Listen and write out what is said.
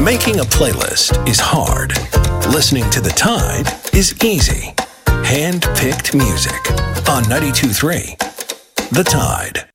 Making a playlist is hard. Listening to The Tide is easy. Hand-picked music on 92.3 The Tide.